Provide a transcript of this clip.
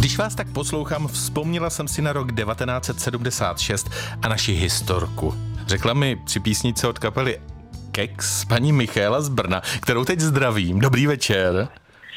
Když vás tak poslouchám, vzpomněla jsem si na rok 1976 a naši historku. Řekla mi při písničce od kapely Keks paní Michaela z Brna, kterou teď zdravím. Dobrý večer.